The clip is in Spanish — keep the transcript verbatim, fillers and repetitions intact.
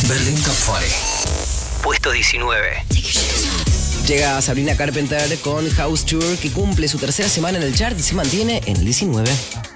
Berlín Top cuarenta. Puesto diecinueve. Llega Sabrina Carpenter con House Tour, que cumple su tercera semana en el chart y se mantiene en el diecinueve.